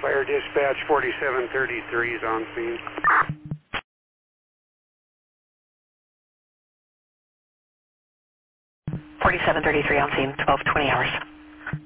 Fire dispatch 4733 is on scene. 4733 on scene, 12:20 hours.